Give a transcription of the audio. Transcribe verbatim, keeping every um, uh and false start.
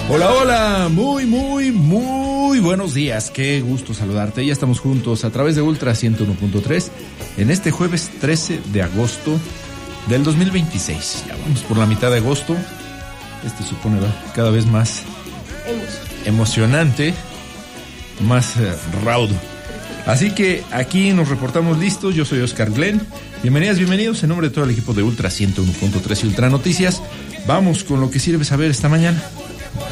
Hola, hola, muy, muy, muy buenos días. Qué gusto saludarte. Ya estamos juntos a través de Ultra ciento uno punto tres en este jueves trece de agosto del dos mil veintiséis. Ya vamos por la mitad de agosto. Este supone va cada vez más emocionante, más eh, raudo. Así que aquí nos reportamos listos. Yo soy Oscar Glenn. Bienvenidas, bienvenidos en nombre de todo el equipo de Ultra ciento uno punto tres y Ultra Noticias. Vamos con lo que sirve saber esta mañana.